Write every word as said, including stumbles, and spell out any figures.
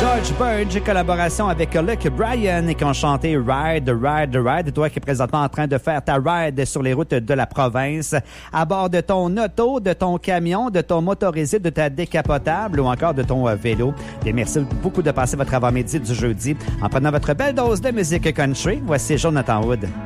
George Burge, collaboration avec Luke Bryan, qui ont chanté Ride, Ride, Ride. Toi qui es présentement en train de faire ta ride sur les routes de la province, à bord de ton auto, de ton camion, de ton motorisé, de ta décapotable ou encore de ton euh, vélo. Et merci beaucoup de passer votre avant-midi du jeudi en prenant votre belle dose de musique country. Voici Jonathan Wood.